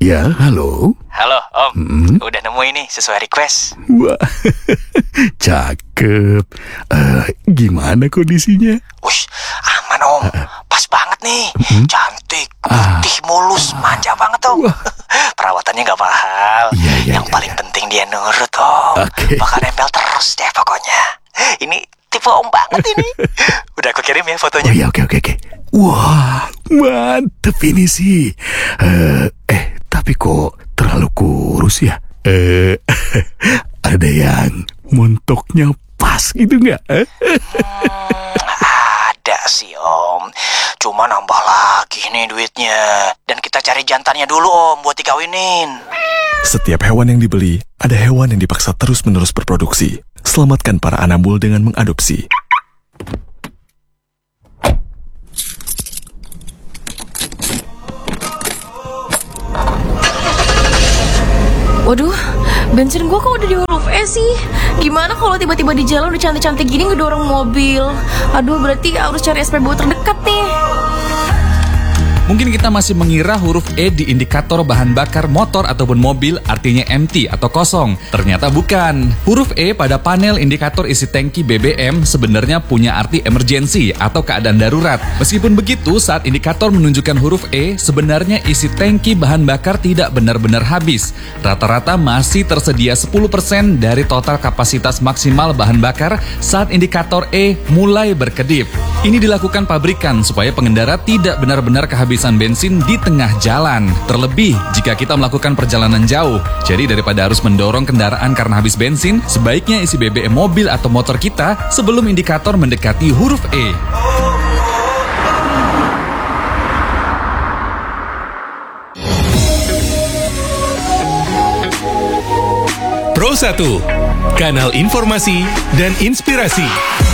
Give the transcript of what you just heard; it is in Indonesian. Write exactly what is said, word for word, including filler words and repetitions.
Ya, halo. Halo, Om. Hmm? Udah nemu ini sesuai request. Wah, cakep. Eh, gimana kondisinya? Wush, aman, Om. Pas banget nih. Hmm? Cantik, putih, mulus, manja banget, Om. Wah. Perawatannya nggak mahal. Iya, iya, Yang iya, paling iya. penting dia nurut, Om. Oke. Bakal nempel terus deh pokoknya. Ini tipe Om banget ini. Udah aku kirim ya Oh fotonya. iya, oke, oke, oke. Wah, mantep ini sih. Eh, eh, tapi kok terlalu kurus ya? Eh, ada yang montoknya pas gitu nggak? Eh? Ada sih, Om. Cuma nambah lagi nih duitnya. Dan kita cari jantannya dulu, Om, buat dikawinin. Setiap hewan yang dibeli, ada hewan yang dipaksa terus-menerus berproduksi. Selamatkan para anambul dengan mengadopsi. Waduh, bensin gua kok udah di huruf E sih. Gimana kalau tiba-tiba di jalan udah cantik-cantik gini ngedorong mobil? Aduh, berarti harus cari S P B U terdekat nih. Mungkin kita masih mengira huruf E di indikator bahan bakar motor ataupun mobil artinya empty atau kosong. Ternyata bukan. Huruf E pada panel indikator isi tangki B B M sebenarnya punya arti emergency atau keadaan darurat. Meskipun begitu, saat indikator menunjukkan huruf E, sebenarnya isi tangki bahan bakar tidak benar-benar habis. Rata-rata masih tersedia sepuluh persen dari total kapasitas maksimal bahan bakar saat indikator E mulai berkedip. Ini dilakukan pabrikan supaya pengendara tidak benar-benar kehabisan bensin di tengah jalan. Terlebih jika kita melakukan perjalanan jauh. Jadi daripada harus mendorong kendaraan karena habis bensin, sebaiknya isi B B M mobil atau motor kita sebelum indikator mendekati huruf E. Pro satu, kanal informasi dan inspirasi.